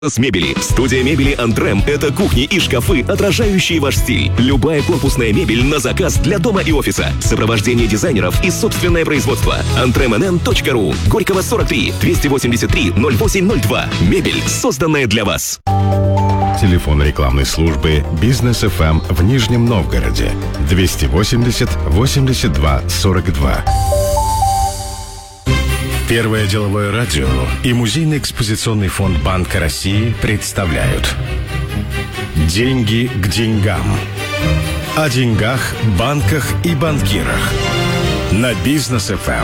С мебели. Студия мебели «Антрем» — это кухни и шкафы, отражающие ваш стиль. Любая корпусная мебель на заказ для дома и офиса. Сопровождение дизайнеров и собственное производство. antremnn.ru. Горького 43 283 0802. Мебель, созданная для вас. Телефон рекламной службы «Бизнес ФМ» в Нижнем Новгороде 280 82 42. Первое деловое радио и музейно-экспозиционный фонд Банка России представляют «Деньги к деньгам». О деньгах, банках и банкирах. На Бизнес ФМ.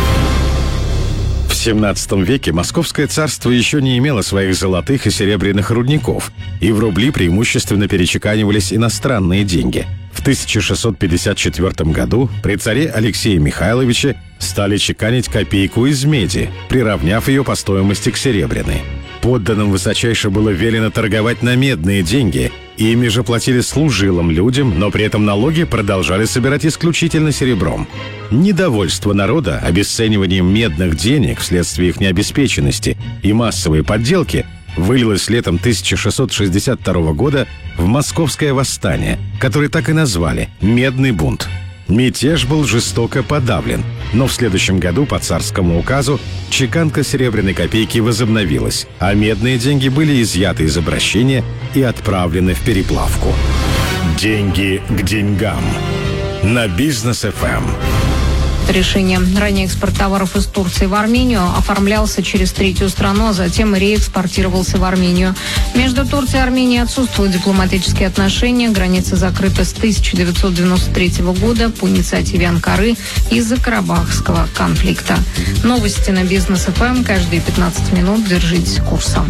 В XVII веке Московское царство еще не имело своих золотых и серебряных рудников, и в рубли преимущественно перечеканивались иностранные деньги. В 1654 году при царе Алексее Михайловиче стали чеканить копейку из меди, приравняв ее по стоимости к серебряной. Подданным высочайше было велено торговать на медные деньги, ими же платили служилым людям, но при этом налоги продолжали собирать исключительно серебром. Недовольство народа обесцениванием медных денег вследствие их необеспеченности и массовой подделки вылилось летом 1662 года в Московское восстание, которое так и назвали «Медный бунт». Мятеж был жестоко подавлен, но в следующем году по царскому указу чеканка серебряной копейки возобновилась, а медные деньги были изъяты из обращения и отправлены в переплавку. Деньги к деньгам. На Бизнес ФМ. Решение. Ранее экспорт товаров из Турции в Армению оформлялся через третью страну, а затем реэкспортировался в Армению. Между Турцией и Арменией отсутствуют дипломатические отношения. Границы закрыты с 1993 года по инициативе Анкары из-за Карабахского конфликта. Новости на Бизнес ФМ каждые 15 минут. Держитесь курса.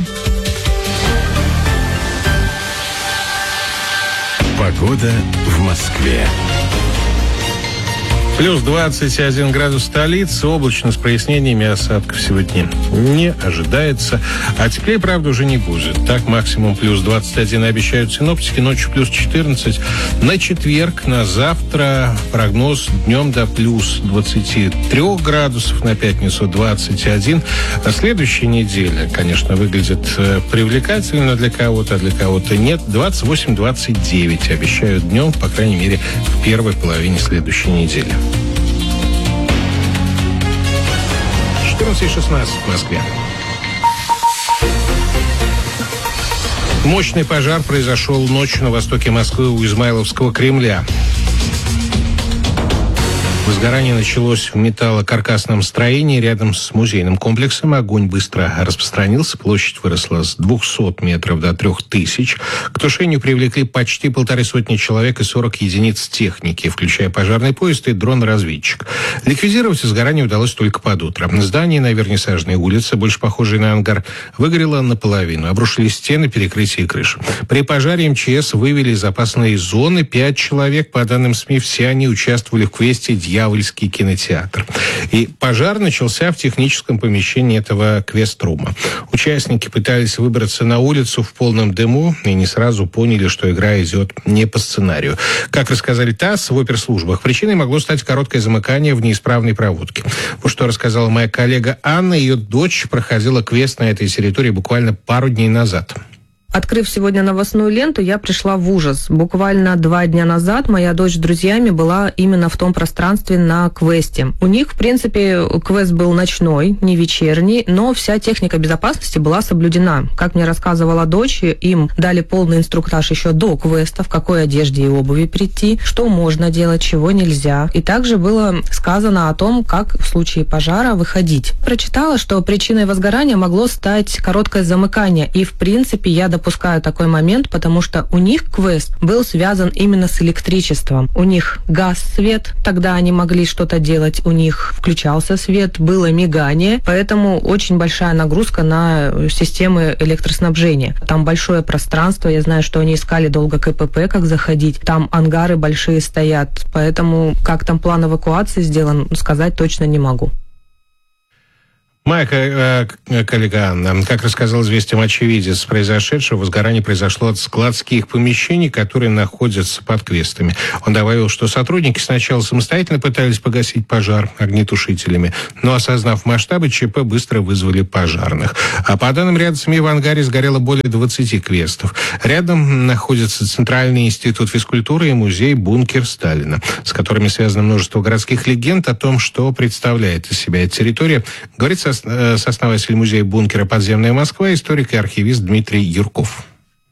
Погода в Москве. Плюс 21 градус столицы, облачно с прояснениями, осадков сегодня не ожидается. А теплее, правда, уже не будет. Так, максимум плюс 21 обещают синоптики, ночью плюс 14. На четверг, на завтра прогноз днем до плюс 23 градусов, на пятницу 21. А следующая неделя, конечно, выглядит привлекательно для кого-то, а для кого-то нет. 28-29 обещают днем, по крайней мере, в первой половине следующей недели. 14:16 в Москве. Мощный пожар произошел ночью на востоке Москвы у Измайловского Кремля. Возгорание началось в металлокаркасном строении рядом с музейным комплексом. Огонь быстро распространился, площадь выросла с 200 метров до 3000. К тушению привлекли почти 150 человек и 40 единиц техники, включая пожарный поезд и дрон-разведчик. Ликвидировать возгорание удалось только под утро. Здание на Вернисажной улице, больше похожее на ангар, выгорело наполовину. Обрушились стены, перекрытия и крыша. При пожаре МЧС вывели из опасной зоны 5 человек. По данным СМИ, все они участвовали в квесте «Дьявольский кинотеатр». И пожар начался в техническом помещении этого квест-рума. Участники пытались выбраться на улицу в полном дыму и не сразу поняли, что игра идет не по сценарию. Как рассказали ТАСС в оперслужбах, причиной могло стать короткое замыкание в неисправной проводке. Вот что рассказала моя коллега Анна. Ее дочь проходила квест на этой территории буквально пару дней назад. Открыв сегодня новостную ленту, я пришла в ужас. Буквально 2 дня назад моя дочь с друзьями была именно в том пространстве на квесте. У них, в принципе, квест был ночной, не вечерний, но вся техника безопасности была соблюдена. Как мне рассказывала дочь, им дали полный инструктаж еще до квеста, в какой одежде и обуви прийти, что можно делать, чего нельзя. И также было сказано о том, как в случае пожара выходить. Прочитала, что причиной возгорания могло стать короткое замыкание. И, в принципе, я допускаю такой момент, потому что у них квест был связан именно с электричеством. У них гас свет, тогда они могли что-то делать, у них включался свет, было мигание, поэтому очень большая нагрузка на системы электроснабжения. Там большое пространство, я знаю, что они искали долго КПП, как заходить, там ангары большие стоят, поэтому как там план эвакуации сделан, сказать точно не могу. Моя коллега Анна, как рассказал «Известиям» очевидец произошедшего, возгорание произошло от складских помещений, которые находятся под квестами. Он добавил, что сотрудники сначала самостоятельно пытались погасить пожар огнетушителями, но, осознав масштабы ЧП, быстро вызвали пожарных. А по данным ряда СМИ, в ангаре сгорело более 20 квестов. Рядом находится Центральный институт физкультуры и музей «Бункер Сталина», с которыми связано множество городских легенд о том, что представляет из себя эта территория, говорит сооснователь музея бункера «Подземная Москва», историк и архивист Дмитрий Юрков.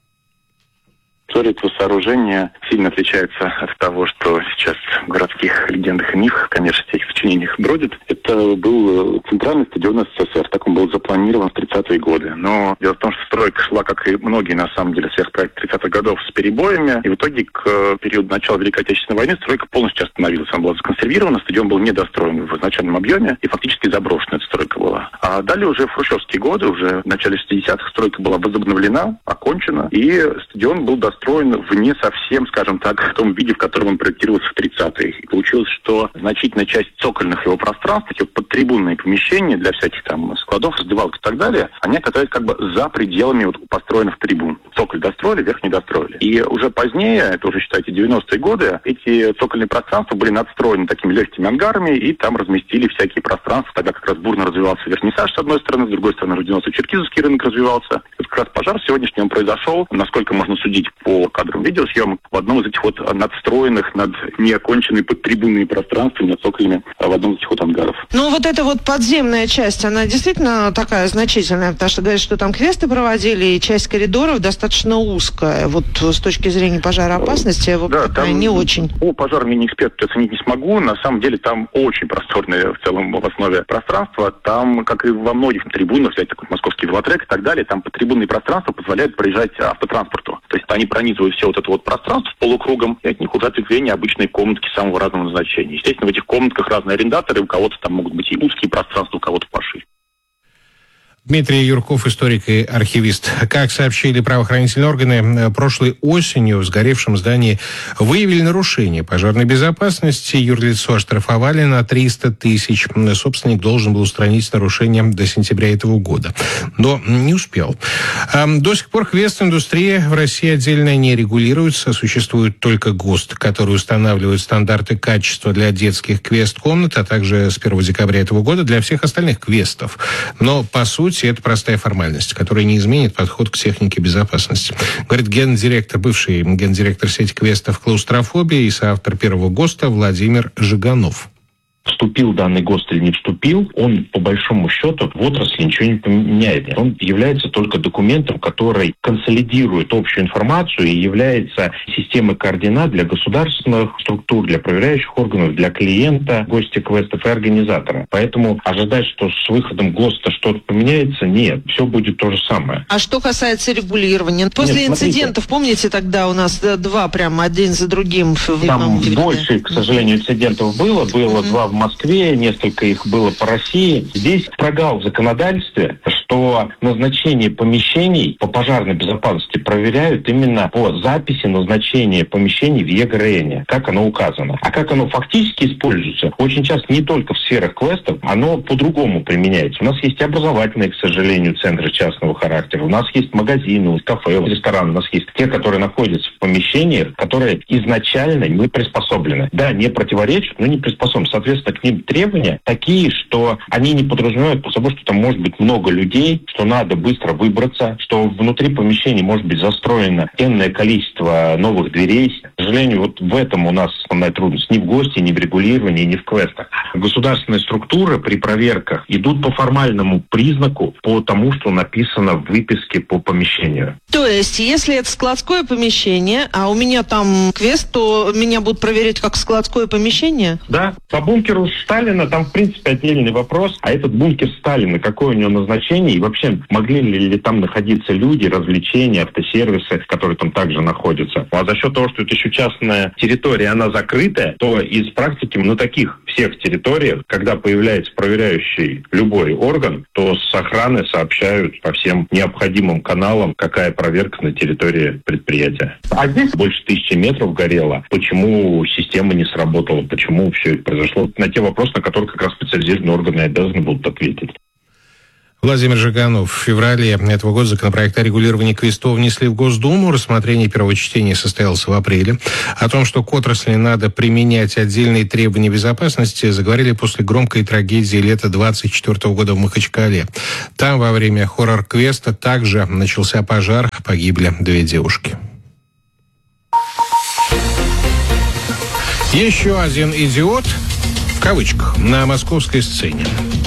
История этого сооружения сильно отличается от того, что сейчас в городских легендах и мифах, коммерческих сочинениях бродит. Это был центральный стадион СССР. Так он был запланирован в 30-е годы. Но дело в том, что стройка шла, как и многие, на самом деле, сверхпроекты 30-х годов, с перебоями. И в итоге к периоду начала Великой Отечественной войны стройка полностью остановилась. Она была законсервирована, стадион был недостроен в изначальном объеме и фактически заброшена эта стройка была. А далее уже в хрущевские годы, уже в начале 60-х, стройка была возобновлена, окончена, и стадион был достроен в не совсем, скажем так, в том виде, в котором он проектировался в 30-е. И получилось, что значительная часть цокольных его пространств, эти подтрибунные помещения для всяких там складов, раздевалок и так далее, они оказались как бы за пределами вот построенных трибун. Цоколь достроили, верх не достроили. И уже позднее, это уже, считайте, 90-е годы, эти цокольные пространства были надстроены такими легкими ангарами, и там разместили всякие пространства. Тогда как раз бурно развивался вернисаж с одной стороны, с другой стороны Родиново-Черкизовский рынок развивался. Это как раз пожар сегодняшний он произошел, насколько можно судить по кадрам видеосъемок, в одном из этих вот надстроенных, над неоконченными подтрибунными пространствами, над цоколями, в одном из этих вот ангаров. Ну, вот эта вот подземная часть, она действительно такая значительная, потому что говорят, что там квесты проводили, и часть коридоров достаточно узкая. Вот с точки зрения пожароопасности, вот да, такая там, не очень. По пожарному эксперту оценить не смогу. На самом деле там очень просторное в целом в основе пространство. Там, как и во многих трибунах, взять такой московский велотрек и так далее, там подтрибунные пространства позволяют проезжать автотранспорту. То есть они пронизывают все вот это вот пространство полукругом, и от них уже ответвления обычные комнатки самого разного назначения. Естественно, в этих комнатках разные арендаторы, у кого-то там могут быть и узкие пространства, у кого-то пошире. Дмитрий Юрков, историк и архивист. Как сообщили правоохранительные органы, прошлой осенью в сгоревшем здании выявили нарушение пожарной безопасности. Юрлицо оштрафовали на 300 тысяч. Собственник должен был устранить нарушение до сентября этого года, но не успел. До сих пор квест-индустрия в России отдельно не регулируется. Существует только ГОСТ, который устанавливает стандарты качества для детских квест-комнат, а также с 1 декабря этого года для всех остальных квестов. Но, по сути, это простая формальность, которая не изменит подход к технике безопасности. Говорит бывший гендиректор сети квестов «Клаустрофобия» и соавтор первого ГОСТа Владимир Жиганов. Вступил данный ГОСТ или не вступил, он по большому счету в отрасли ничего не поменяет. Он является только документом, который консолидирует общую информацию и является системой координат для государственных структур, для проверяющих органов, для клиента, гостя квестов и организатора. Поэтому ожидать, что с выходом ГОСТа что-то поменяется, нет, все будет то же самое. А что касается регулирования? После инцидентов, помните, тогда у нас два прямо один за другим? Там больше, к сожалению, инцидентов было два в Москве, несколько их было по России. Здесь прогал в законодательстве, что назначение помещений по пожарной безопасности проверяют именно по записи назначения помещений в ЕГРН, как оно указано. А как оно фактически используется, очень часто не только в сферах квестов, оно по-другому применяется. У нас есть образовательные, к сожалению, центры частного характера, у нас есть магазины, кафе, рестораны, у нас есть те, которые находятся в помещениях, которые изначально не приспособлены. Да, не противоречат, но не приспособлены. Соответственно, к ним требования такие, что они не подразумевают по собой, что там может быть много людей, что надо быстро выбраться, что внутри помещения может быть застроено энное количество новых дверей. К сожалению, вот в этом у нас основная трудность. Ни в ГОСТе, ни в регулировании, ни в квестах. Государственные структуры при проверках идут по формальному признаку, по тому, что написано в выписке по помещению. То есть, если это складское помещение, а у меня там квест, то меня будут проверять как складское помещение? Да, по бункеру Сталина там, в принципе, отдельный вопрос. А этот бункер Сталина, какое у него назначение? И вообще, могли ли там находиться люди, развлечения, автосервисы, которые там также находятся? А за счет того, что это еще частная территория, она закрытая, то из практики на таких всех территориях, когда появляется проверяющий любой орган, то с охраны сообщают по всем необходимым каналам, какая проверка на территории предприятия. А здесь больше 1000 метров горело. Почему система не сработала? Почему все это произошло? На те вопросы, на которые как раз специализированные органы обязаны будут ответить. Владимир Жиганов. В феврале этого года законопроект о регулировании квестов внесли в Госдуму. Рассмотрение первого чтения состоялось в апреле. О том, что к отрасли надо применять отдельные требования безопасности, заговорили после громкой трагедии лета 24 года в Махачкале. Там во время хоррор-квеста также начался пожар, погибли 2 девушки. Еще один идиот, в кавычках, на московской сцене.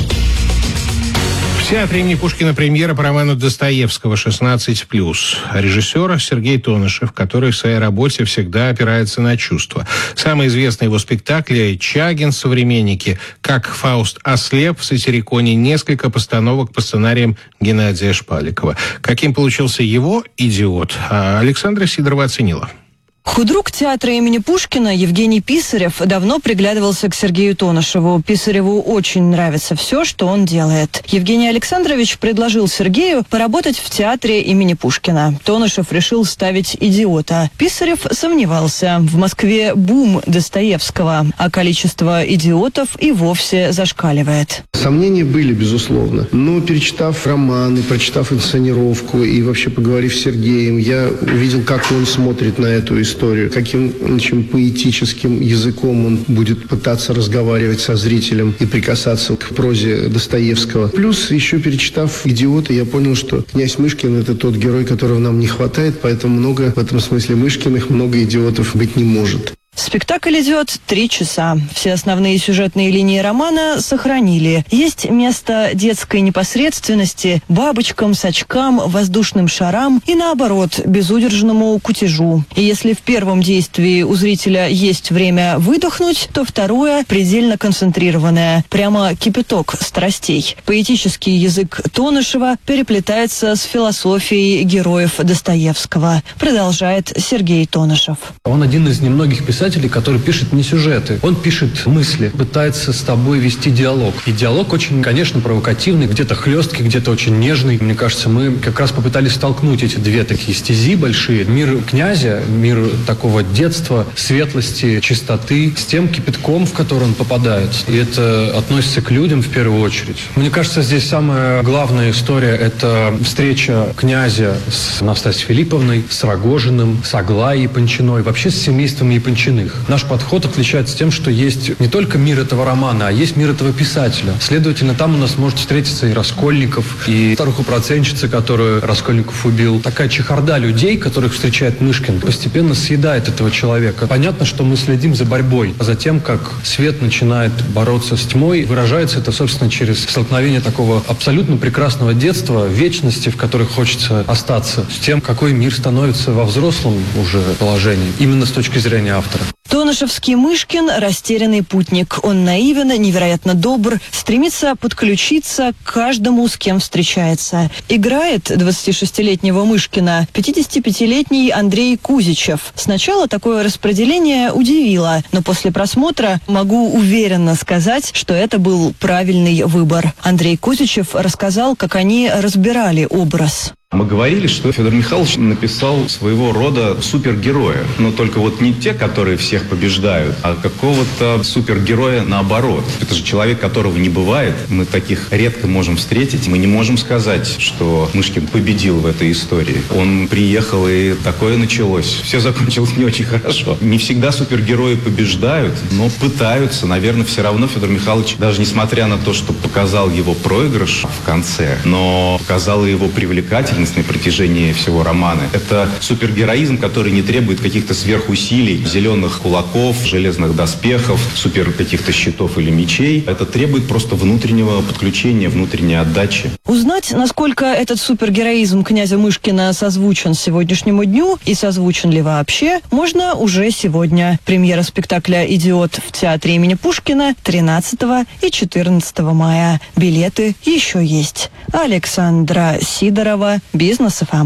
В театре имени Пушкина премьера по роману Достоевского «16+». Режиссер Сергей Тонышев, который в своей работе всегда опирается на чувства. Самый известный его спектакль «Чагин. Современники», «Как Фауст ослеп» в Сатириконе, несколько постановок по сценариям Геннадия Шпаликова. Каким получился его «Идиот», Александра Сидорова оценила. Худрук театра имени Пушкина Евгений Писарев давно приглядывался к Сергею Тонышеву. Писареву очень нравится все, что он делает. Евгений Александрович предложил Сергею поработать в театре имени Пушкина. Тонышев решил ставить «Идиота». Писарев сомневался. В Москве бум Достоевского, а количество идиотов и вовсе зашкаливает. Сомнения были, безусловно. Но перечитав романы, прочитав инсценировку и вообще поговорив с Сергеем, я увидел, как он смотрит на эту историю, каким очень поэтическим языком он будет пытаться разговаривать со зрителем и прикасаться к прозе Достоевского. Плюс, еще перечитав «Идиота», я понял, что князь Мышкин – это тот герой, которого нам не хватает, поэтому много в этом смысле Мышкиных, много идиотов быть не может. Спектакль идет 3 часа. Все основные сюжетные линии романа сохранили. Есть место детской непосредственности, бабочкам, сачкам, воздушным шарам и, наоборот, безудержному кутежу. И если в первом действии у зрителя есть время выдохнуть, то второе предельно концентрированное. Прямо кипяток страстей. Поэтический язык Тонышева переплетается с философией героев Достоевского. Продолжает Сергей Тонышев. Он один из немногих писателей, который пишет не сюжеты. Он пишет мысли, пытается с тобой вести диалог. И диалог очень, конечно, провокативный, где-то хлесткий, где-то очень нежный. Мне кажется, мы как раз попытались столкнуть эти 2 такие стези большие. Мир князя, мир такого детства, светлости, чистоты, с тем кипятком, в который он попадает. И это относится к людям в первую очередь. Мне кажется, здесь самая главная история – это встреча князя с Настасьей Филипповной, с Рогожиным, с Аглаей Япончиной, вообще с семейством Япончиных. Наш подход отличается тем, что есть не только мир этого романа, а есть мир этого писателя. Следовательно, там у нас может встретиться и Раскольников, и старуху-процентщица, которую Раскольников убил. Такая чехарда людей, которых встречает Мышкин, постепенно съедает этого человека. Понятно, что мы следим за борьбой, за тем, как свет начинает бороться с тьмой. Выражается это, собственно, через столкновение такого абсолютно прекрасного детства, вечности, в которой хочется остаться, с тем, какой мир становится во взрослом уже положении, именно с точки зрения автора. Тонышевский Мышкин – растерянный путник. Он наивен, невероятно добр, стремится подключиться к каждому, с кем встречается. Играет 26-летнего Мышкина 55-летний Андрей Кузичев. Сначала такое распределение удивило, но после просмотра могу уверенно сказать, что это был правильный выбор. Андрей Кузичев рассказал, как они разбирали образ. Мы говорили, что Федор Михайлович написал своего рода супергероя. Но только вот не те, которые всех побеждают, а какого-то супергероя наоборот. Это же человек, которого не бывает. Мы таких редко можем встретить. Мы не можем сказать, что Мышкин победил в этой истории. Он приехал, и такое началось. Все закончилось не очень хорошо. Не всегда супергерои побеждают, но пытаются. Наверное, все равно Федор Михайлович, даже несмотря на то, что показал его проигрыш в конце, но показал и его привлекательность на протяжении всего романа. Это супергероизм, который не требует каких-то сверхусилий, зеленых кулаков, железных доспехов, супер каких-то щитов или мечей. Это требует просто внутреннего подключения, внутренней отдачи. Узнать, насколько этот супергероизм князя Мышкина созвучен сегодняшнему дню и созвучен ли вообще, можно уже сегодня. Премьера спектакля «Идиот» в театре имени Пушкина 13 и 14 мая. Билеты еще есть. Александра Сидорова, Бизнес ФМ.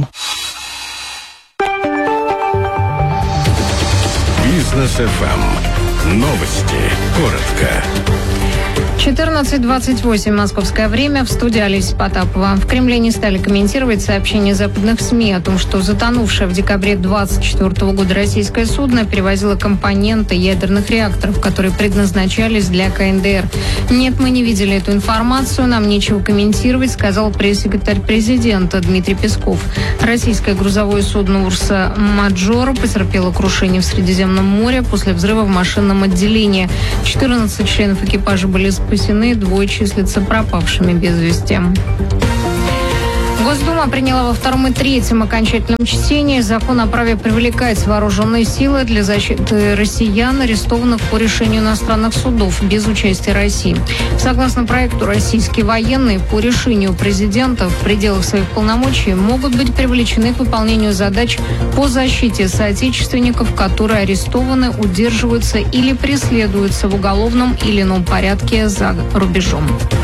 Бизнес ФМ. Новости. Коротко. 14:28 московское время. В студии Олеся Потапова. В Кремле не стали комментировать сообщения западных СМИ о том, что затонувшее в декабре 2024 года российское судно перевозило компоненты ядерных реакторов, которые предназначались для КНДР. Нет, мы не видели эту информацию, нам нечего комментировать, сказал пресс-секретарь президента Дмитрий Песков. Российское грузовое судно «Урса Маджоро» потерпело крушение в Средиземном море после взрыва в машинном отделении. 14 членов экипажа были спасены, 2 числятся пропавшими без вести. Госдума приняла во втором и третьем окончательном чтении закон о праве привлекать вооруженные силы для защиты россиян, арестованных по решению иностранных судов без участия России. Согласно проекту, российские военные по решению президента в пределах своих полномочий могут быть привлечены к выполнению задач по защите соотечественников, которые арестованы, удерживаются или преследуются в уголовном или ином порядке за рубежом.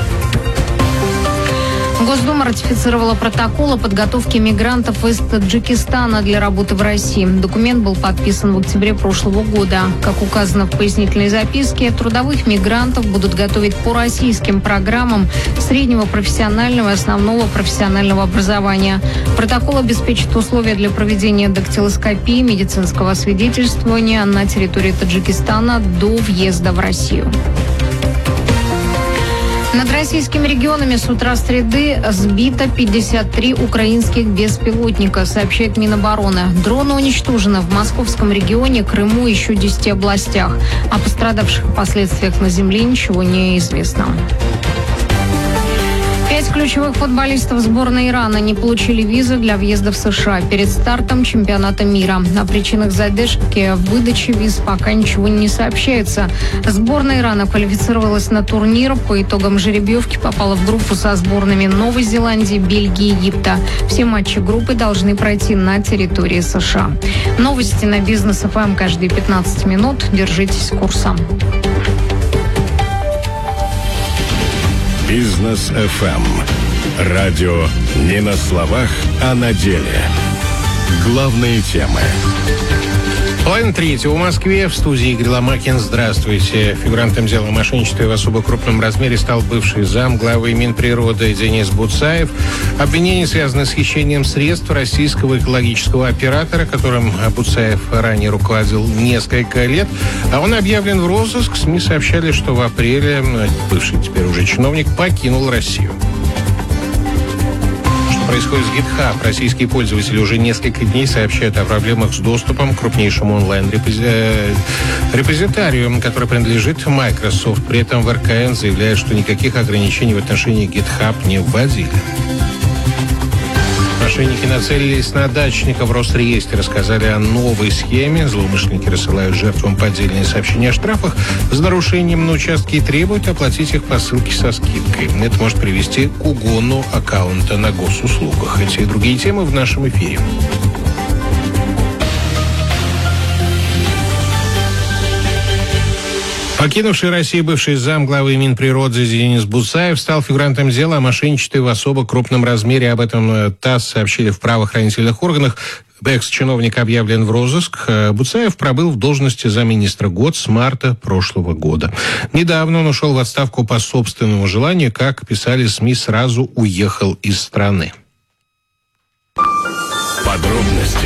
Госдума ратифицировала протокол о подготовке мигрантов из Таджикистана для работы в России. Документ был подписан в октябре прошлого года. Как указано в пояснительной записке, трудовых мигрантов будут готовить по российским программам среднего профессионального и основного профессионального образования. Протокол обеспечит условия для проведения дактилоскопии, медицинского освидетельствования на территории Таджикистана до въезда в Россию. Над российскими регионами с утра среды сбито 53 украинских беспилотника, сообщает Минобороны. Дроны уничтожены в Московском регионе, Крыму и еще 10 областях. О пострадавших последствиях на земле ничего не известно. 5 ключевых футболистов сборной Ирана не получили визы для въезда в США перед стартом чемпионата мира. О причинах задержки в выдаче виз пока ничего не сообщается. Сборная Ирана квалифицировалась на турнир. По итогам жеребьевки попала в группу со сборными Новой Зеландии, Бельгии и Египта. Все матчи группы должны пройти на территории США. Новости на Бизнес ФМ каждые 15 минут. Держитесь курса. Бизнес ФМ. Радио не на словах, а на деле. Главные темы. Половина третьего в Москве. В студии Игорь Ломакин. Здравствуйте. Фигурантом дела о мошенничестве в особо крупном размере стал бывший замглавы Минприроды Денис Буцаев. Обвинения связаны с хищением средств российского экологического оператора, которым Буцаев ранее руководил несколько лет. А он объявлен в розыск. СМИ сообщали, что в апреле бывший теперь уже чиновник покинул Россию. Происходит с GitHub. Российские пользователи уже несколько дней сообщают о проблемах с доступом к крупнейшему онлайн-репозитарию, который принадлежит Microsoft. При этом в РКН заявляют, что никаких ограничений в отношении GitHub не вводили. Мошенники нацелились на дачников. В Росреестре рассказали о новой схеме. Злоумышленники рассылают жертвам поддельные сообщения о штрафах за нарушением на участке и требуют оплатить их по ссылке со скидкой. Это может привести к угону аккаунта на госуслугах. Эти и другие темы в нашем эфире. Покинувший Россию бывший замглавы Минприроды Денис Буцаев стал фигурантом дела о мошенничестве в особо крупном размере. Об этом ТАСС сообщили в правоохранительных органах. Экс-чиновник объявлен в розыск. Буцаев пробыл в должности замминистра год с марта прошлого года. Недавно он ушел в отставку по собственному желанию. Как писали СМИ, сразу уехал из страны. Подробности.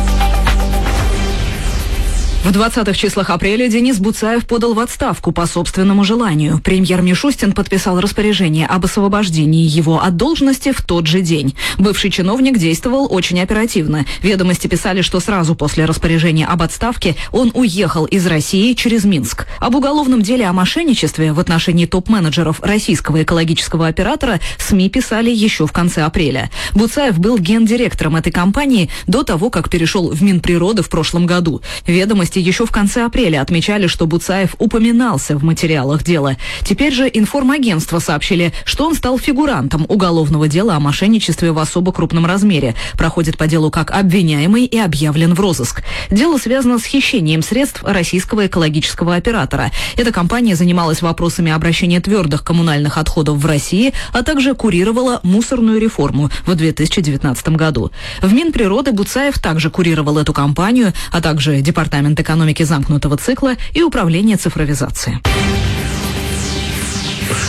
В 20-х числах апреля Денис Буцаев подал в отставку по собственному желанию. Премьер Мишустин подписал распоряжение об освобождении его от должности в тот же день. Бывший чиновник действовал очень оперативно. Ведомости писали, что сразу после распоряжения об отставке он уехал из России через Минск. Об уголовном деле о мошенничестве в отношении топ-менеджеров российского экологического оператора СМИ писали еще в конце апреля. Буцаев был гендиректором этой компании до того, как перешел в Минприроды в прошлом году. Ведомости еще в конце апреля отмечали, что Буцаев упоминался в материалах дела. Теперь же информагентства сообщили, что он стал фигурантом уголовного дела о мошенничестве в особо крупном размере. Проходит по делу как обвиняемый и объявлен в розыск. Дело связано с хищением средств российского экологического оператора. Эта компания занималась вопросами обращения твердых коммунальных отходов в России, а также курировала мусорную реформу в 2019 году. В Минприроды Буцаев также курировал эту компанию, а также департамент экономики замкнутого цикла и управление цифровизацией.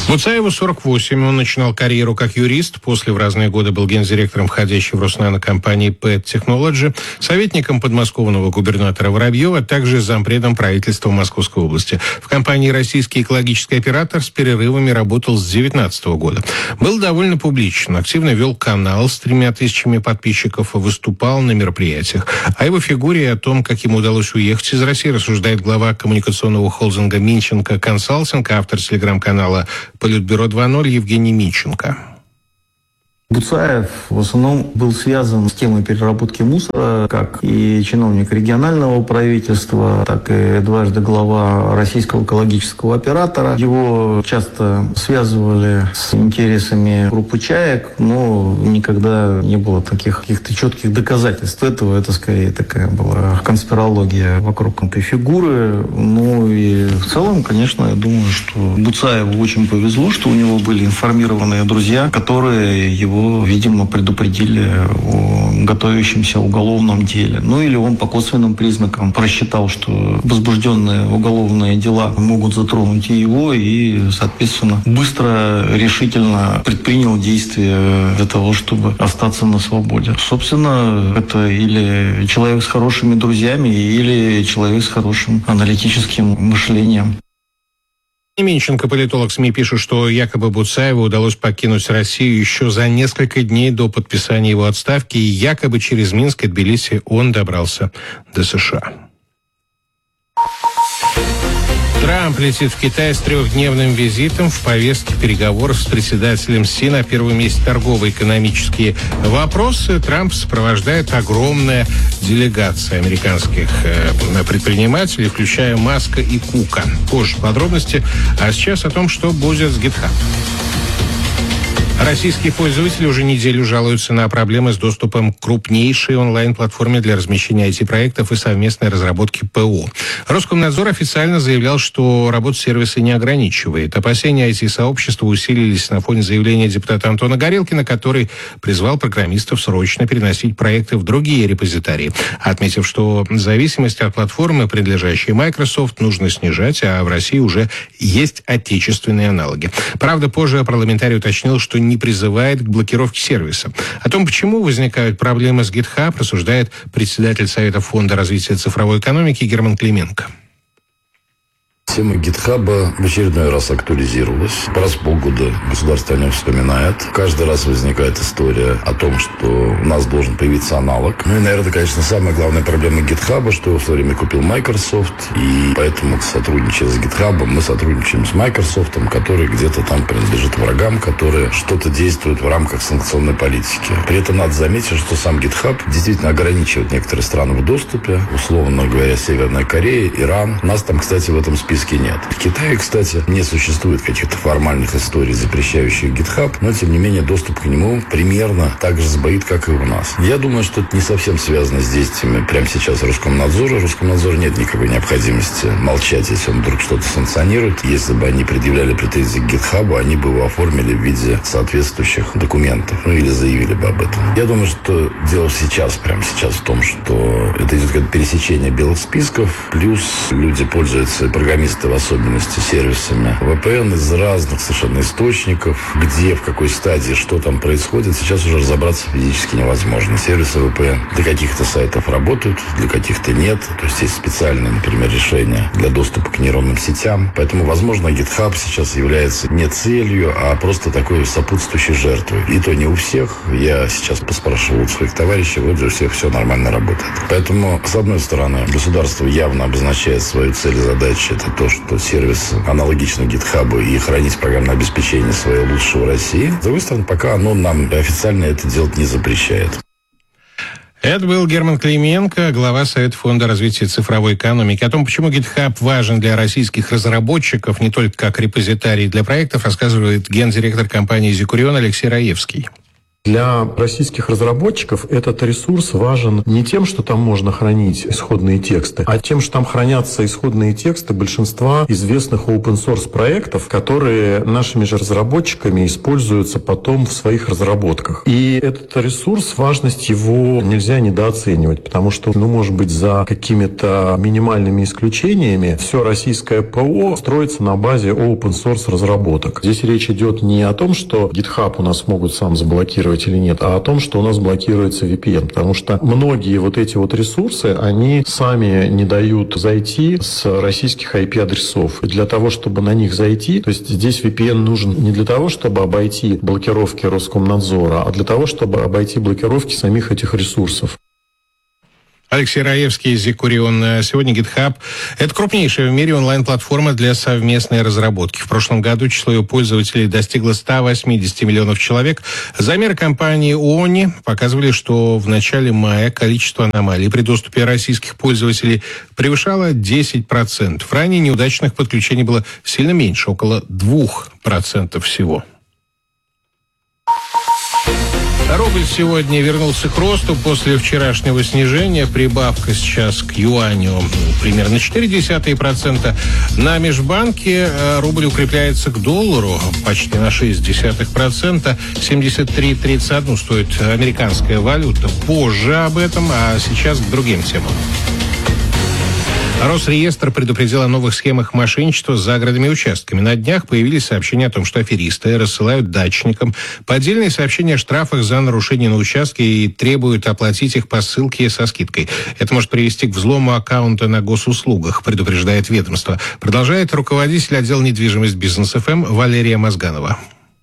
Буцаеву 48. Он начинал карьеру как юрист. После в разные годы был гендиректором входящей в Роснано компании Pet Technology, советником подмосковного губернатора Воробьева, а также зампредом правительства Московской области. В компании «Российский экологический оператор» с перерывами работал с 2019 года. Был довольно публичен, активно вел канал с 3000 подписчиков, выступал на мероприятиях. О его фигуре и о том, как ему удалось уехать из России, рассуждает глава коммуникационного холдинга «Минченко Консалтинг», автор телеграм-канала «Политбюро 2.0» Евгений Минченко. Буцаев в основном был связан с темой переработки мусора, как и чиновник регионального правительства, так и дважды глава Российского экологического оператора. Его часто связывали с интересами группы «Чаек», но никогда не было таких каких-то четких доказательств этого. Это скорее такая была конспирология вокруг этой фигуры. Ну и в целом, конечно, я думаю, что Буцаеву очень повезло, что у него были информированные друзья, которые его, видимо, предупредили о готовящемся уголовном деле. Ну или он по косвенным признакам просчитал, что возбужденные уголовные дела могут затронуть и его, и, соответственно, быстро, решительно предпринял действия для того, чтобы остаться на свободе. Собственно, это или человек с хорошими друзьями, или человек с хорошим аналитическим мышлением. Минченко, политолог СМИ, пишет, что якобы Буцаеву удалось покинуть Россию еще за несколько дней до подписания его отставки, и якобы через Минск и Тбилиси он добрался до США. Трамп летит в Китай с 3-дневным визитом. В повестке переговоров с председателем Си на первом месте торгово-экономические вопросы. Трамп сопровождает огромная делегация американских предпринимателей, включая Маска и Кука. Позже подробности. А сейчас о том, что будет с GitHub. Российские пользователи уже неделю жалуются на проблемы с доступом к крупнейшей онлайн-платформе для размещения IT-проектов и совместной разработки ПО. Роскомнадзор официально заявлял, что работу сервиса не ограничивает. Опасения IT-сообщества усилились на фоне заявления депутата Антона Горелкина, который призвал программистов срочно переносить проекты в другие репозитории, отметив, что зависимость от платформы, принадлежащей Microsoft, нужно снижать, а в России уже есть отечественные аналоги. Правда, позже парламентарий уточнил, что не призывает к блокировке сервиса. О том, почему возникают проблемы с GitHub, рассуждает председатель Совета фонда развития цифровой экономики Герман Клименко. Тема GitHub в очередной раз актуализировалась. Раз в полгода государство о нем вспоминает. Каждый раз возникает история о том, что у нас должен появиться аналог. Ну и, наверное, конечно, самая главная проблема GitHub, что его в свое время купил Microsoft, и поэтому, сотрудничая с GitHub, мы сотрудничаем с Microsoft, который где-то там принадлежит врагам, которые что-то действуют в рамках санкционной политики. При этом надо заметить, что сам GitHub действительно ограничивает некоторые страны в доступе, условно говоря, Северная Корея, Иран. У нас там, кстати, в этом списке нет. В Китае, кстати, не существует каких-то формальных историй, запрещающих GitHub, но, тем не менее, доступ к нему примерно так же сбоит, как и у нас. Я думаю, что это не совсем связано с действиями прямо сейчас Роскомнадзора. Роскомнадзору нет никакой необходимости молчать, если он вдруг что-то санкционирует. Если бы они предъявляли претензии к GitHub, они бы его оформили в виде соответствующих документов, ну или заявили бы об этом. Я думаю, что дело сейчас, прямо сейчас в том, что это идет как пересечение белых списков, плюс люди пользуются, программисты в особенности, сервисами VPN из разных совершенно источников, где, в какой стадии, что там происходит, сейчас уже разобраться физически невозможно. Сервисы VPN для каких-то сайтов работают, для каких-то нет. То есть есть специальные, например, решения для доступа к нейронным сетям. Поэтому, возможно, GitHub сейчас является не целью, а просто такой сопутствующей жертвой. И то не у всех. Я сейчас поспрашивал у своих товарищей, вроде у всех все нормально работает. Поэтому, с одной стороны, государство явно обозначает свою цель и задачу. Это то, что сервис аналогично GitHub и хранить программное обеспечение свое лучше в России. С другой стороны, пока оно нам официально это делать не запрещает. Это был Герман Клименко, глава Совета фонда развития цифровой экономики. О том, почему GitHub важен для российских разработчиков, не только как репозиторий для проектов, рассказывает гендиректор компании «Зикурион» Алексей Раевский. Для российских разработчиков этот ресурс важен не тем, что там можно хранить исходные тексты, а тем, что там хранятся исходные тексты большинства известных open-source проектов, которые нашими же разработчиками используются потом в своих разработках. И этот ресурс, важность его нельзя недооценивать, потому что, может быть, за какими-то минимальными исключениями все российское ПО строится на базе open-source разработок. Здесь речь идет не о том, что GitHub у нас могут сам заблокировать или нет, а о том, что у нас блокируется VPN, потому что многие вот эти вот ресурсы, они сами не дают зайти с российских IP-адресов. И для того, чтобы на них зайти, то есть здесь VPN нужен не для того, чтобы обойти блокировки Роскомнадзора, а для того, чтобы обойти блокировки самих этих ресурсов. Алексей Раевский, Зикурион. Сегодня GitHub – это крупнейшая в мире онлайн-платформа для совместной разработки. В прошлом году число ее пользователей достигло 180 миллионов человек. Замеры компании ООН показывали, что в начале мая количество аномалий при доступе российских пользователей превышало 10%. Ранее неудачных подключений было сильно меньше, около 2% всего. Рубль сегодня вернулся к росту после вчерашнего снижения. Прибавка сейчас к юаню примерно 0,4%. На межбанке рубль укрепляется к доллару почти на 0,6%. 73.31 стоит американская валюта. Позже об этом, а сейчас к другим темам. Росреестр предупредил о новых схемах мошенничества с загородными участками. На днях появились сообщения о том, что аферисты рассылают дачникам поддельные сообщения о штрафах за нарушение на участке и требуют оплатить их по ссылке со скидкой. Это может привести к взлому аккаунта на госуслугах, предупреждает ведомство. Продолжает руководитель отдела недвижимость Бизнес-ФМ Валерия Мозганова.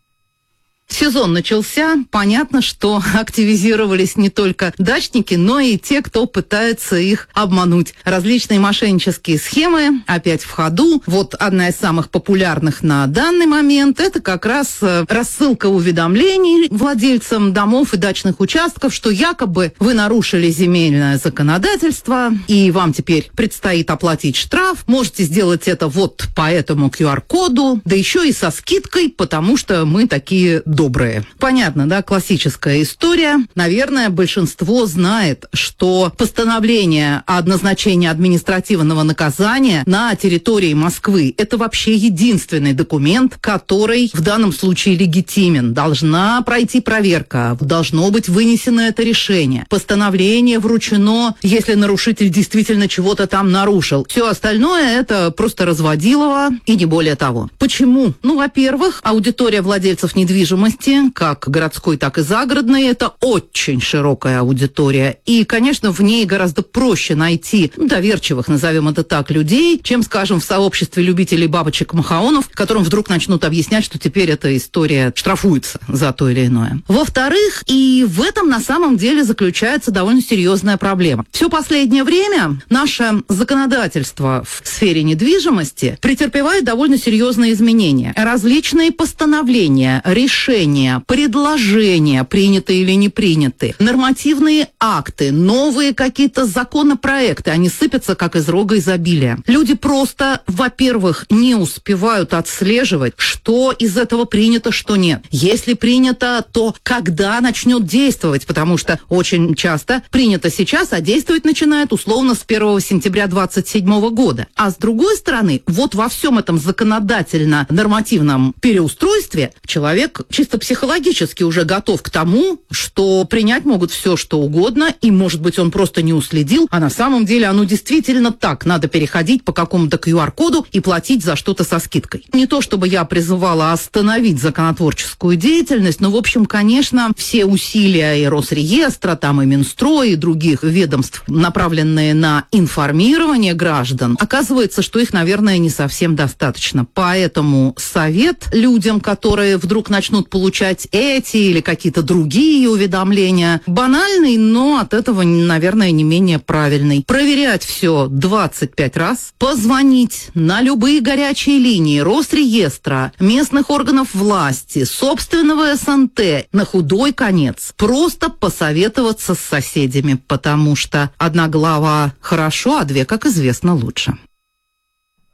Сезон начался. Понятно, что активизировались не только дачники, но и те, кто пытается их обмануть. Различные мошеннические схемы опять в ходу. Вот одна из самых популярных на данный момент – это как раз рассылка уведомлений владельцам домов и дачных участков, что якобы вы нарушили земельное законодательство, и вам теперь предстоит оплатить штраф. Можете сделать это вот по этому QR-коду, да еще и со скидкой, потому что мы такие добрые. Понятно, да, классическая история. Наверное, большинство знает, что постановление о назначении административного наказания на территории Москвы – это вообще единственный документ, который в данном случае легитимен. Должна пройти проверка, должно быть вынесено это решение. Постановление вручено, если нарушитель действительно чего-то там нарушил. Все остальное – это просто разводилово и не более того. Почему? Во-первых, аудитория владельцев недвижимости, как городской, так и загородной, это очень широкая аудитория. И, конечно, в ней гораздо проще найти доверчивых, назовем это так, людей, чем, скажем, в сообществе любителей бабочек-махаонов, которым вдруг начнут объяснять, что теперь эта история штрафуется за то или иное. Во-вторых, и в этом на самом деле заключается довольно серьезная проблема. Все последнее время наше законодательство в сфере недвижимости претерпевает довольно серьезные изменения. Различные постановления, решения, предложения, принятые или не принятые, нормативные акты, новые какие-то законопроекты, они сыпятся как из рога изобилия. Люди просто, во-первых, не успевают отслеживать, что из этого принято, что нет. Если принято, то когда начнет действовать, потому что очень часто принято сейчас, а действовать начинает условно с 1 сентября 2027 года. А с другой стороны, вот во всем этом законодательно-нормативном переустройстве человек чисто психологически уже готов к тому, что принять могут все, что угодно, и, может быть, он просто не уследил, а на самом деле оно действительно так. Надо переходить по какому-то QR-коду и платить за что-то со скидкой. Не то, чтобы я призывала остановить законотворческую деятельность, но, в общем, конечно, все усилия и Росреестра, там и Минстрой, и других ведомств, направленные на информирование граждан, оказывается, что их, наверное, не совсем достаточно. Поэтому совет людям, которые вдруг начнут получать эти или какие-то другие уведомления, банальный, но от этого, наверное, не менее правильный. Проверять все 25 раз, позвонить на любые горячие линии Росреестра, местных органов власти, собственного СНТ, на худой конец. Просто посоветоваться с соседями, потому что одна голова хорошо, а две, как известно, лучше.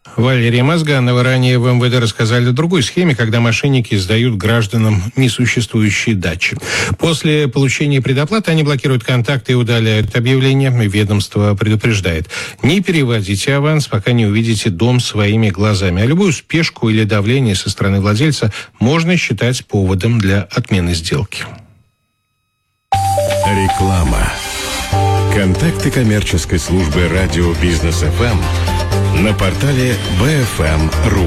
Валерия Мазганова. Ранее в МВД рассказали о другой схеме, когда мошенники сдают гражданам несуществующие дачи. После получения предоплаты они блокируют контакты и удаляют объявления. Ведомство предупреждает: не переводите аванс, пока не увидите дом своими глазами. А любую спешку или давление со стороны владельца можно считать поводом для отмены сделки. Реклама. Контакты коммерческой службы радио Бизнес ФМ на портале bfm.ru.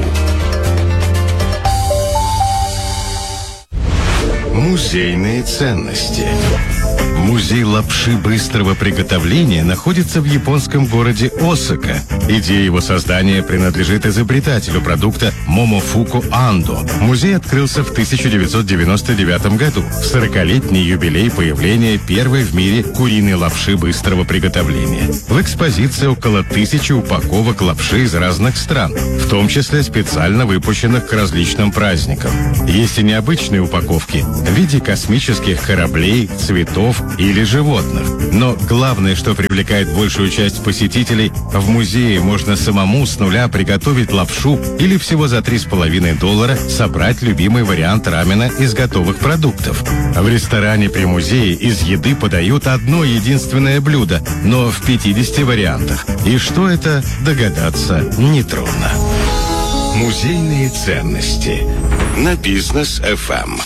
Музейные ценности. Музей лапши быстрого приготовления находится в японском городе Осака. Идея его создания принадлежит изобретателю продукта Момофуку Андо. Музей открылся в 1999 году, в 40-летний юбилей появления первой в мире куриной лапши быстрого приготовления. В экспозиции около 1000 упаковок лапши из разных стран, в том числе специально выпущенных к различным праздникам. Есть и необычные упаковки в виде космических кораблей, цветов или животных. Но главное, что привлекает большую часть посетителей, в музее можно самому с нуля приготовить лапшу или всего за $3,5 собрать любимый вариант рамена из готовых продуктов. В ресторане при музее из еды подают одно единственное блюдо, но в 50 вариантах. И что это, догадаться нетрудно. Музейные ценности на Бизнес ФМ.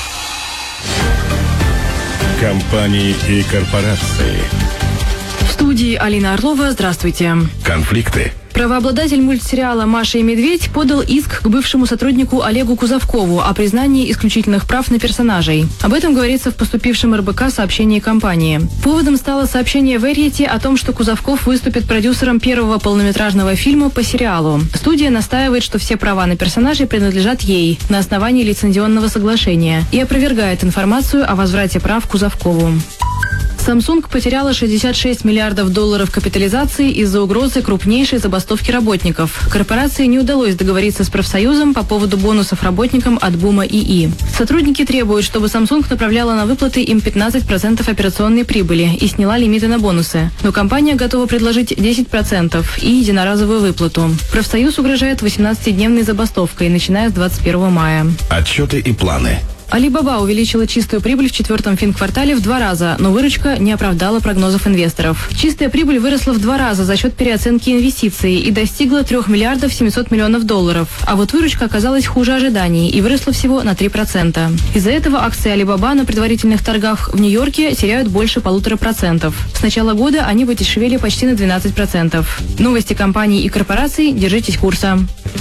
Компании и корпорации. В студии Алина Орлова. Здравствуйте. Конфликты. Правообладатель мультсериала «Маша и медведь» подал иск к бывшему сотруднику Олегу Кузовкову о признании исключительных прав на персонажей. Об этом говорится в поступившем РБК сообщении компании. Поводом стало сообщение Variety о том, что Кузовков выступит продюсером первого полнометражного фильма по сериалу. Студия настаивает, что все права на персонажей принадлежат ей на основании лицензионного соглашения и опровергает информацию о возврате прав Кузовкову. Samsung потеряла $66 миллиардов капитализации из-за угрозы крупнейшей забастовки работников. Корпорации не удалось договориться с профсоюзом по поводу бонусов работникам от Бума ИИ. Сотрудники требуют, чтобы Samsung направляла на выплаты им 15% операционной прибыли и сняла лимиты на бонусы. Но компания готова предложить 10% и единоразовую выплату. Профсоюз угрожает 18-дневной забастовкой, начиная с 21 мая. Отчеты и планы. Alibaba увеличила чистую прибыль в четвертом финквартале в 2 раза, но выручка не оправдала прогнозов инвесторов. Чистая прибыль выросла в 2 раза за счет переоценки инвестиций и достигла $3 миллиардов 700 миллионов. А вот выручка оказалась хуже ожиданий и выросла всего на 3%. Из-за этого акции Alibaba на предварительных торгах в Нью-Йорке теряют больше 1,5%. С начала года они подешевели почти на 12%. Новости компаний и корпораций. Держитесь курса.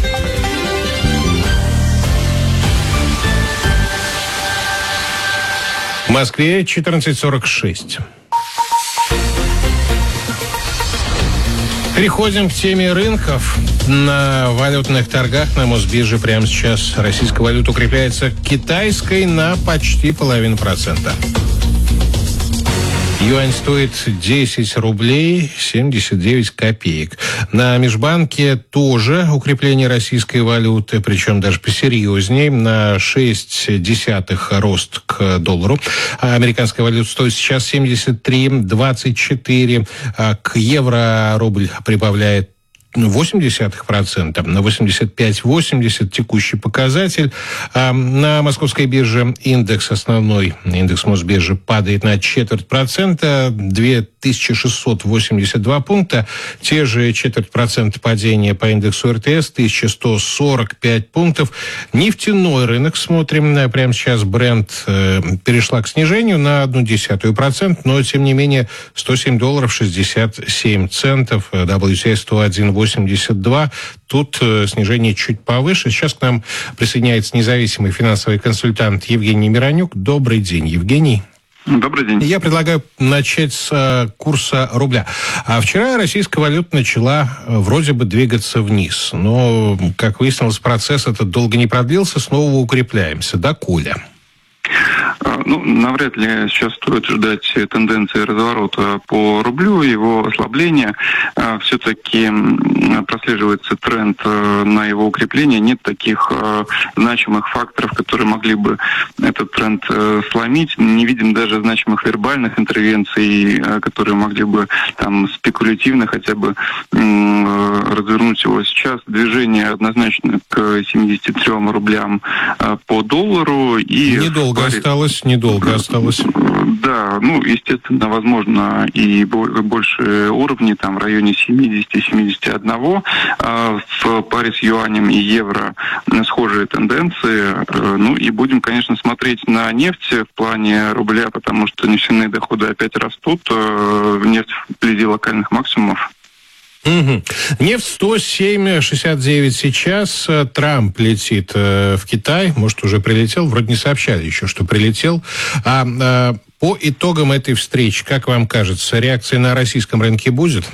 В Москве 14:46. Переходим к теме рынков. На валютных торгах на Мосбирже прямо сейчас российская валюта укрепляется к китайской на почти 0,5%. Юань стоит 10 рублей 79 копеек. На межбанке тоже укрепление российской валюты, причем даже посерьезней, на 0,6 рост к доллару. Американская валюта стоит сейчас 73,24. К евро рубль прибавляет 0,8%, на 85,80 текущий показатель. На московской бирже основной индекс Мосбиржи падает на 0,25%, 2682 пункта. Те же 0,25% падения по индексу РТС, 1145 пунктов. Нефтяной рынок смотрим. Прямо сейчас Brent перешла к снижению на 0,1%, но тем не менее $107.67. WTI 101.82. Тут снижение чуть повыше. Сейчас к нам присоединяется независимый финансовый консультант Евгений Миронюк. Добрый день, Евгений. Добрый день. Я предлагаю начать с курса рубля. Вчера российская валюта начала вроде бы двигаться вниз. Но, как выяснилось, процесс этот долго не продлился. Снова укрепляемся. Доколе? Навряд ли сейчас стоит ждать тенденции разворота по рублю, его ослабления. Все-таки прослеживается тренд на его укрепление. Нет таких значимых факторов, которые могли бы этот тренд сломить. Не видим даже значимых вербальных интервенций, которые могли бы там спекулятивно хотя бы развернуть его. Сейчас движение однозначно к 73 рублям по доллару. И недолго осталось. Да, естественно, возможно, и больше уровней, там, в районе 70-71. В паре с юанем и евро схожие тенденции. И будем, конечно, смотреть на нефть в плане рубля, потому что нефтяные доходы опять растут. Нефть вблизи локальных максимумов. Угу. Нефть 107,69 сейчас. Трамп летит в Китай. Может, уже прилетел? Вроде не сообщали еще, что прилетел. По итогам этой встречи, как вам кажется, реакция на российском рынке будет?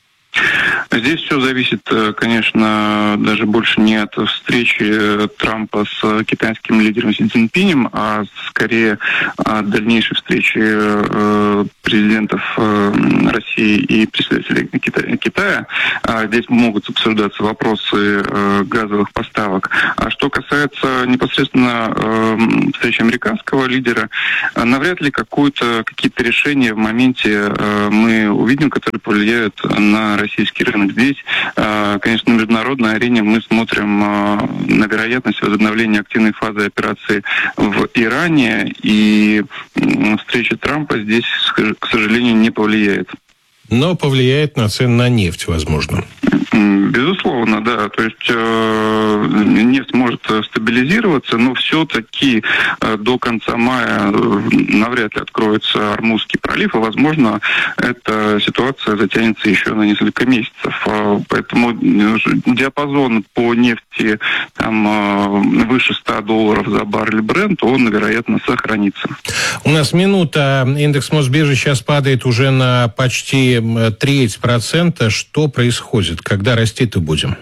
Здесь все зависит, конечно, даже больше не от встречи Трампа с китайским лидером Си Цзиньпинем, а скорее от дальнейшей встречи президентов России и представителей Китая. Здесь могут обсуждаться вопросы газовых поставок. А что касается непосредственно встречи американского лидера, навряд ли какие-то решения в моменте мы увидим, которые повлияют на российский рынок. Здесь, конечно, на международной арене мы смотрим на вероятность возобновления активной фазы операции в Иране, и встреча Трампа здесь, к сожалению, не повлияет. Но повлияет на цены на нефть, возможно. Безусловно, да. То есть нефть может стабилизироваться, но все-таки до конца мая навряд ли откроется Ормузский пролив, и, возможно, эта ситуация затянется еще на несколько месяцев. Поэтому диапазон по нефти там, выше $100 за баррель Брент, он, вероятно, сохранится. У нас минута. Индекс Мосбиржи сейчас падает уже на почти 0,3%. Что происходит? Когда расти-то будем?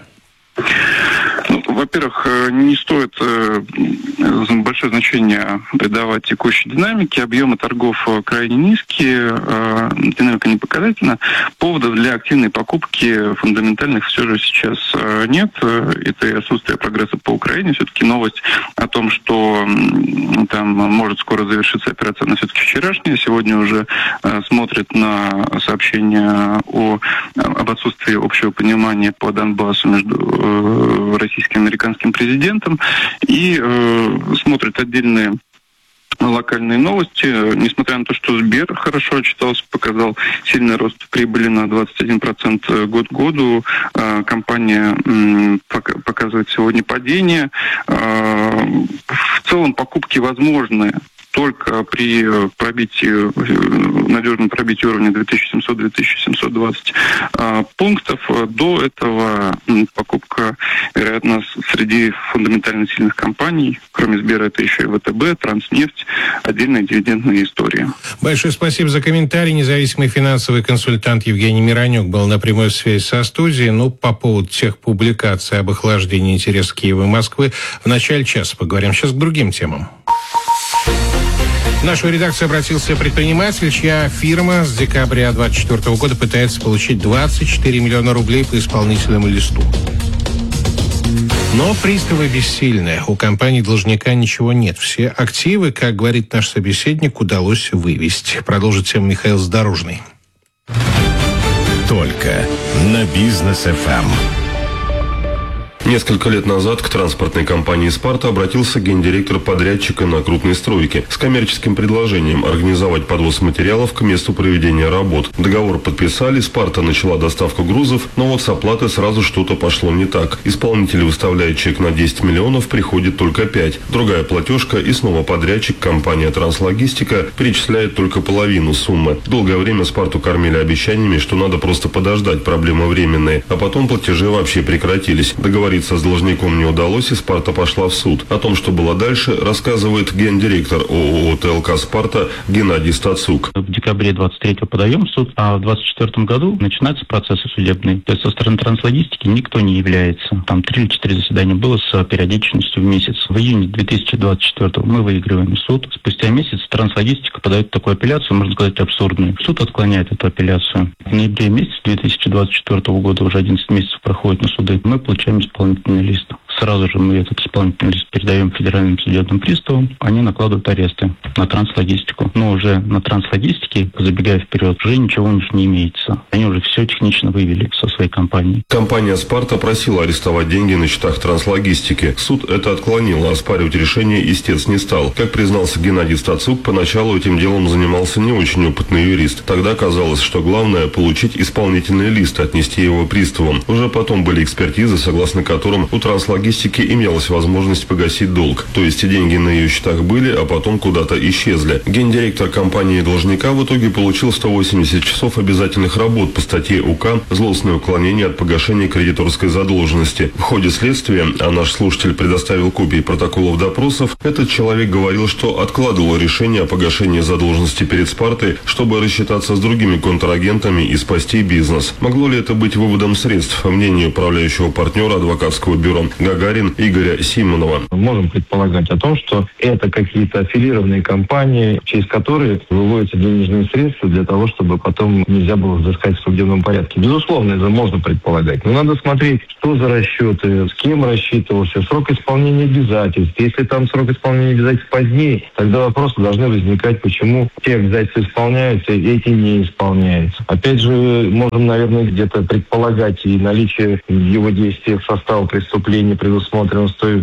Во-первых, не стоит большое значение придавать текущей динамике. Объемы торгов крайне низкие, динамика не показательна. Поводов для активной покупки фундаментальных все же сейчас нет. Это и отсутствие прогресса по Украине. Все-таки новость о том, что там может скоро завершиться операция, она все-таки вчерашняя. Сегодня уже смотрят на сообщения об отсутствии общего понимания по Донбассу между российским и американским президентом, и смотрят отдельные локальные новости. Несмотря на то, что Сбер хорошо отчитался, показал сильный рост прибыли на 21% год к году, компания показывает сегодня падение. В целом покупки возможны только при надежном пробитии уровня 2700-2720 пунктов. До этого покупка, вероятно, среди фундаментально сильных компаний, кроме Сбера, это еще и ВТБ, Транснефть, отдельная дивидендная история. Большое спасибо за комментарий. Независимый финансовый консультант Евгений Миронюк был на прямой связи со студией. По поводу тех публикаций об охлаждении интереса Киева и Москвы в начале часа поговорим. Сейчас к другим темам. В нашу редакцию обратился предприниматель, чья фирма с декабря 2024 года пытается получить 24 миллиона рублей по исполнительному листу. Но приставы бессильны. У компании-должника ничего нет. Все активы, как говорит наш собеседник, удалось вывести. Продолжит тему Михаил Задорожный. Только на Бизнес-ФМ. Несколько лет назад к транспортной компании «Спарта» обратился гендиректор подрядчика на крупной стройке с коммерческим предложением организовать подвоз материалов к месту проведения работ. Договор подписали, «Спарта» начала доставку грузов, но вот с оплатой сразу что-то пошло не так. Исполнитель выставляет чек на 10 миллионов, приходит только 5. Другая платежка, и снова подрядчик, компания «Транслогистика», перечисляет только половину суммы. Долгое время «Спарту» кормили обещаниями, что надо просто подождать, проблемы временные, а потом платежи вообще прекратились. Договориться с должником не удалось, и «Спарта» пошла в суд. О том, что было дальше, рассказывает гендиректор ООО «ТЛК Спарта» Геннадий Стацук. В декабре декабре 23-го подаем в суд, а в 24-м году начинаются процессы судебные. То есть со стороны Транслогистики никто не является. Там 3 или 4 заседания было с периодичностью в месяц. В июне 2024-го мы выигрываем суд. Спустя месяц Транслогистика подает такую апелляцию, можно сказать, абсурдную. Суд отклоняет эту апелляцию. В ноябре месяце 2024 года, уже 11 месяцев проходит на суды, мы получаем исполнительный лист. Сразу же мы этот исполнительный лист передаем федеральным судебным приставам, они накладывают аресты на Транслогистику. Но уже на Транслогистике, забегая вперед, уже ничего у них не имеется. Они уже все технично вывели со своей компании. Компания «Спарта» просила арестовать деньги на счетах Транслогистики. Суд это отклонил, а оспаривать решение истец не стал. Как признался Геннадий Стацук, поначалу этим делом занимался не очень опытный юрист. Тогда казалось, что главное – получить исполнительный лист, отнести его приставам. Уже потом были экспертизы, согласно которым у Транслогистики имелась возможность погасить долг. То есть деньги на ее счетах были, а потом куда-то исчезли. Гендиректор компании должника в итоге получил 180 часов обязательных работ по статье УК «Злостное уклонение от погашения кредиторской задолженности». В ходе следствия, а наш слушатель предоставил копии протоколов допросов, этот человек говорил, что откладывал решение о погашении задолженности перед «Спартой», чтобы рассчитаться с другими контрагентами и спасти бизнес. Могло ли это быть выводом средств, мнению управляющего партнера адвокатского бюро «Гагарин» Игоря Симонова? Можем предполагать о том, что это какие-то аффилированные компании, через которые выводятся денежные средства для того, чтобы потом нельзя было взыскать в судебном порядке. Безусловно, это можно предполагать. Но надо смотреть, что за расчеты, с кем рассчитывался, срок исполнения обязательств. Если там срок исполнения обязательств позднее, тогда вопросы должны возникать, почему те обязательства исполняются, эти не исполняются. Опять же, можем, наверное, где-то предполагать и наличие в его действиях состава преступления, предусмотренного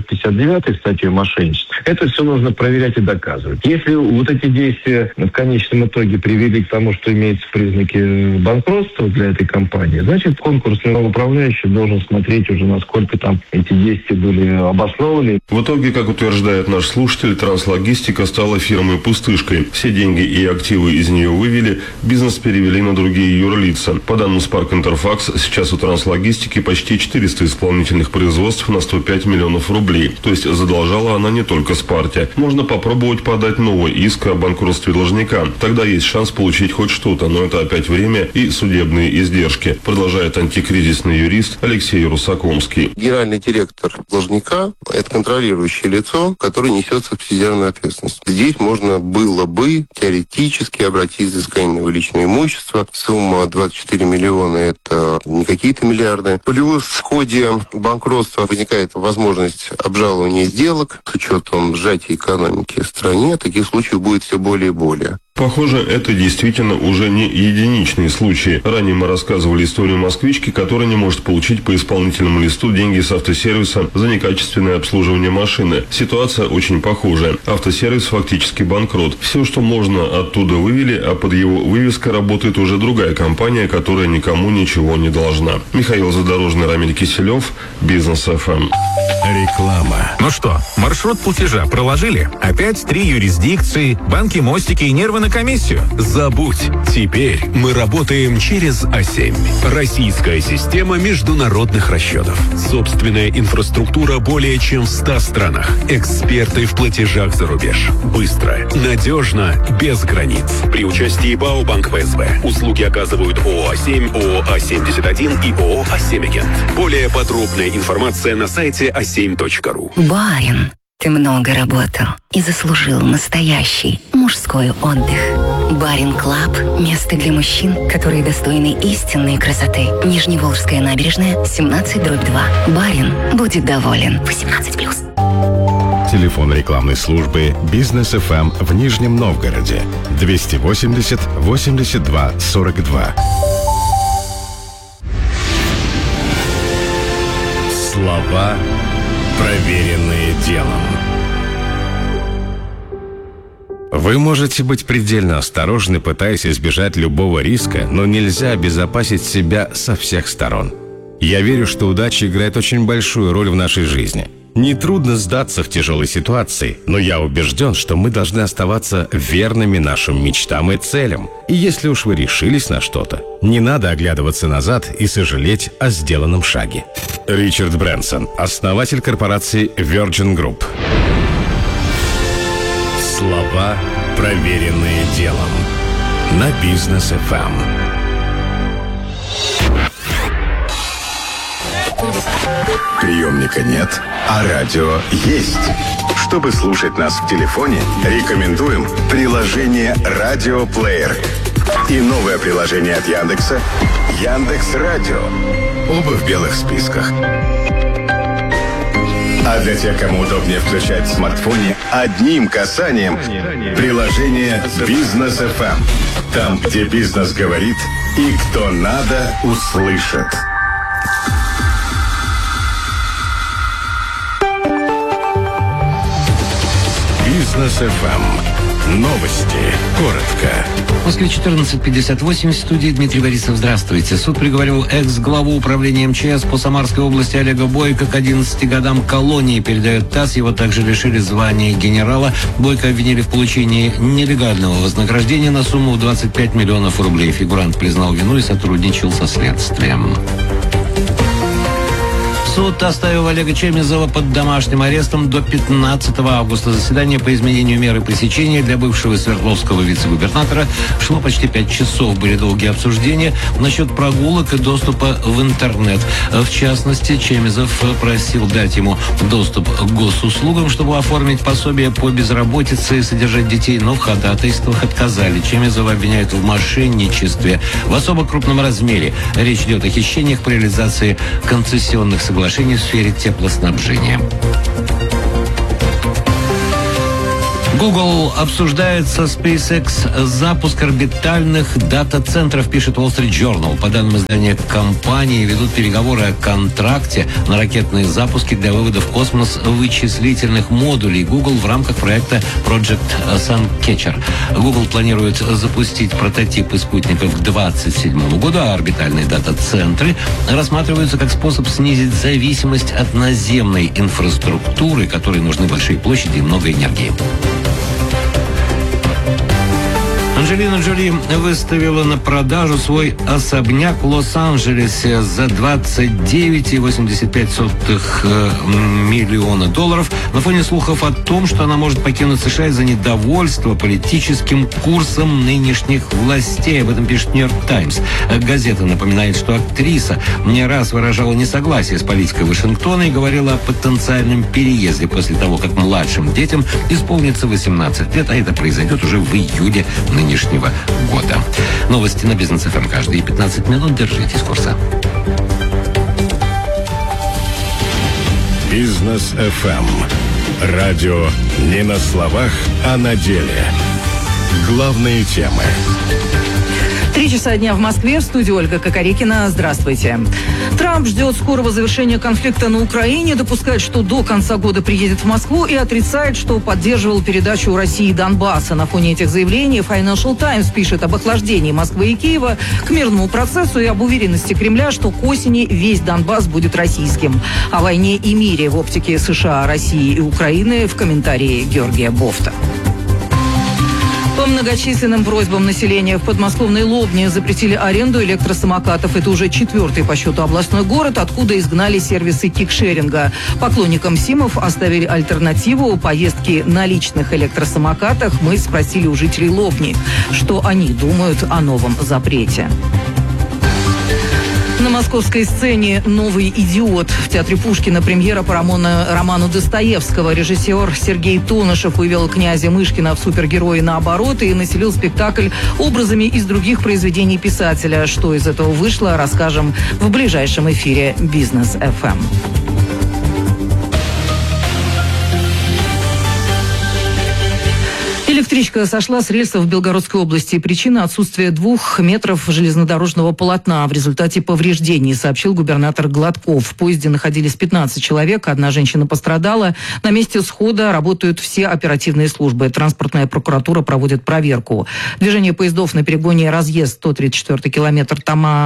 159 статьей мошенничества. Это все нужно проверять и доказывать. Если вот эти действия в конечном итоге привели к тому, что имеются признаки банкротства для этой компании, значит, конкурсный управляющий должен смотреть уже, насколько там эти действия были обоснованы. В итоге, как утверждает наш слушатель, Транслогистика стала фирмой-пустышкой. Все деньги и активы из нее вывели, бизнес перевели на другие юрлица. По данным Spark Interfax, сейчас у Транслогистики почти 400 исполнительных производств на 105 миллионов рублей. То есть задолжала она не только «Спарте». Можно попробовать подать новый иск о банкротстве должника. Тогда есть шанс получить хоть что-то, но это опять время и судебные издержки, продолжает антикризисный юрист Алексей Русакомский. Генеральный директор должника – это контролирующее лицо, которое несет субсидиарную ответственность. Здесь можно было бы теоретически обратить взыскание на его личное имущество. Сумма 24 миллиона – это не какие-то миллиарды. Плюс в ходе банкротства возникает возможность обжалования сделок. С учетом сжатия экономики в стране таких случаев будет все более и более. Похоже, это действительно уже не единичные случаи. Ранее мы рассказывали историю москвички, которая не может получить по исполнительному листу деньги с автосервиса за некачественное обслуживание машины. Ситуация очень похожая. Автосервис фактически банкрот. Все, что можно, оттуда вывели, а под его вывеской работает уже другая компания, которая никому ничего не должна. Михаил Задорожный, Рамиль Киселев, Бизнес ФМ. Реклама. Ну что, маршрут платежа проложили? Опять 3 юрисдикции, банки, мостики и нервы на комиссию? Забудь. Теперь мы работаем через А7. Российская система международных расчетов. Собственная инфраструктура более чем в 100 странах. Эксперты в платежах за рубеж. Быстро, надежно, без границ. При участии БАО Банк ПСБ. Услуги оказывают ООО А7, ООО А71 и ООО А7 Агент. Более подробная информация на сайте a7.ru. Барин, ты много работал и заслужил настоящий мужской отдых. Барин Клаб – место для мужчин, которые достойны истинной красоты. Нижневолжская набережная, 17/2. Барин будет доволен. 18+. Телефон рекламной службы «Бизнес ФМ» в Нижнем Новгороде 280 82 42. Слова, проверенные делом. Вы можете быть предельно осторожны, пытаясь избежать любого риска, но нельзя обезопасить себя со всех сторон. Я верю, что удача играет очень большую роль в нашей жизни. Нетрудно сдаться в тяжелой ситуации, но я убежден, что мы должны оставаться верными нашим мечтам и целям. И если уж вы решились на что-то, не надо оглядываться назад и сожалеть о сделанном шаге. Ричард Брэнсон, основатель корпорации Virgin Group. Слова, проверенные делом. на Бизнес ФМ. Приемника нет, а радио есть. Чтобы слушать нас в телефоне, рекомендуем приложение «Радиоплеер» и новое приложение от Яндекса «Яндекс.Радио». Оба в белых списках. А для тех, кому удобнее включать в смартфоне одним касанием, приложение «Бизнес ФМ». Там, где бизнес говорит и кто надо, услышит. Бизнес ФМ. Новости. Коротко. После 14:58 в студии Дмитрий Борисов. Здравствуйте. Суд приговорил экс-главу управления МЧС по Самарской области Олега Бойко к 11 годам колонии, передает ТАСС. Его также лишили звания генерала. Бойко обвинили в получении нелегального вознаграждения на сумму в 25 миллионов рублей. Фигурант признал вину и сотрудничал со следствием. Суд оставил Олега Чемизова под домашним арестом до 15 августа. Заседание по изменению меры пресечения для бывшего Свердловского вице-губернатора шло почти 5 часов. Были долгие обсуждения насчет прогулок и доступа в интернет. В частности, Чемизов просил дать ему доступ к госуслугам, чтобы оформить пособие по безработице и содержать детей, но в ходатайствах отказали. Чемизова обвиняют в мошенничестве в особо крупном размере. Речь идет о хищениях при реализации концессионных соглашений в сфере теплоснабжения. Google обсуждает со SpaceX запуск орбитальных дата-центров, пишет Wall Street Journal. По данным издания, компании ведут переговоры о контракте на ракетные запуски для вывода в космос вычислительных модулей Google в рамках проекта Project Suncatcher. Google планирует запустить прототипы спутников к 2027 году, а орбитальные дата-центры рассматриваются как способ снизить зависимость от наземной инфраструктуры, которой нужны большие площади и много энергии. Анджелина Джоли выставила на продажу свой особняк в Лос-Анджелесе за $29,85 миллиона на фоне слухов о том, что она может покинуть США из-за недовольства политическим курсом нынешних властей. Об этом пишет «Нью-Йорк Таймс». Газета напоминает, что актриса не раз выражала несогласие с политикой Вашингтона и говорила о потенциальном переезде после того, как младшим детям исполнится 18 лет, а это произойдет уже в июле нынешнего года. Новости на Бизнес ФМ каждые 15 минут. Держитесь курса. Бизнес ФМ. Радио не на словах, а на деле. Главные темы. 3 часа дня в Москве. В студии Ольга Кокорекина. Здравствуйте. Трамп ждет скорого завершения конфликта на Украине, допускает, что до конца года приедет в Москву, и отрицает, что поддерживал передачу России Донбасса. На фоне этих заявлений Financial Times пишет об охлаждении Москвы и Киева к мирному процессу и об уверенности Кремля, что к осени весь Донбасс будет российским. О войне и мире в оптике США, России и Украины в комментарии Георгия Бофта. По многочисленным просьбам населения в подмосковной Лобне запретили аренду электросамокатов. Это уже 4-й по счету областной город, откуда изгнали сервисы кикшеринга. Поклонникам СИМов оставили альтернативу – поездки на личных электросамокатах. Мы спросили у жителей Лобни, что они думают о новом запрете. На московской сцене «Новый идиот». В театре Пушкина премьера по роману Достоевского. Режиссер Сергей Тонышев вывел князя Мышкина в супергерои наоборот и населил спектакль образами из других произведений писателя. Что из этого вышло, расскажем в ближайшем эфире «Бизнес ФМ». Электричка сошла с рельсов в Белгородской области. Причина – отсутствие 2 метров железнодорожного полотна в результате повреждений, сообщил губернатор Гладков. В поезде находились 15 человек, 1 женщина пострадала. На месте схода работают все оперативные службы. Транспортная прокуратура проводит проверку. Движение поездов на перегоне разъезд 134 километр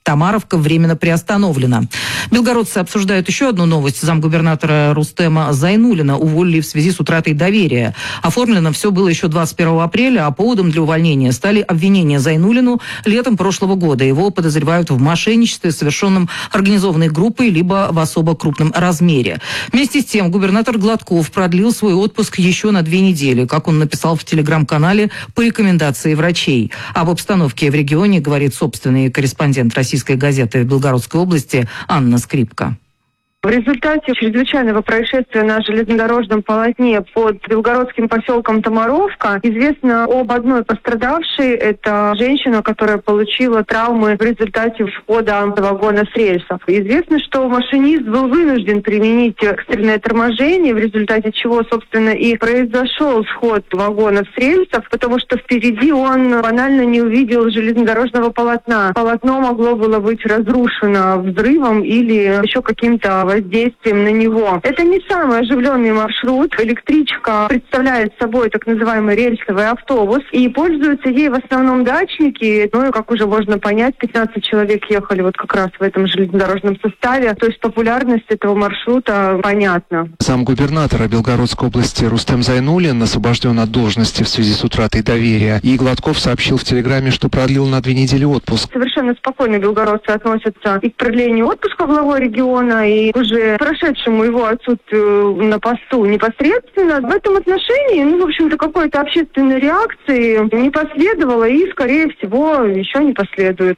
Тамаровка временно приостановлена. Белгородцы обсуждают еще одну новость. Замгубернатора Рустема Зайнуллина уволили в связи с утратой доверия. Оформлено все было еще 21 апреля, а поводом для увольнения стали обвинения Зайнуллину летом прошлого года. Его подозревают в мошенничестве, совершенном организованной группой, либо в особо крупном размере. Вместе с тем губернатор Гладков продлил свой отпуск еще на 2 недели, как он написал в телеграм-канале по рекомендации врачей. Об обстановке в регионе говорит собственный корреспондент российской газеты в Белгородской области Анна Скрипка. В результате чрезвычайного происшествия на железнодорожном полотне под белгородским поселком Тамаровка известно об одной пострадавшей. Это женщина, которая получила травмы в результате входа вагона с рельсов. Известно, что машинист был вынужден применить экстренное торможение, в результате чего, собственно, и произошел сход вагона с рельсов, потому что впереди он банально не увидел железнодорожного полотна. Полотно могло было быть разрушено взрывом или еще каким-то воздействием на него. Это не самый оживленный маршрут. Электричка представляет собой так называемый рельсовый автобус, и пользуются ей в основном дачники. Ну и, как уже можно понять, 15 человек ехали вот как раз в этом железнодорожном составе. То есть популярность этого маршрута понятна. Замгубернатора Белгородской области Рустем Зайнуллин освобожден от должности в связи с утратой доверия. И Гладков сообщил в Телеграме, что продлил на 2 недели отпуск. Совершенно спокойно белгородцы относятся и к продлению отпуска главой региона, и уже прошедшему его отсутствию на посту непосредственно. В этом отношении, в общем-то, какой-то общественной реакции не последовало и, скорее всего, еще не последует.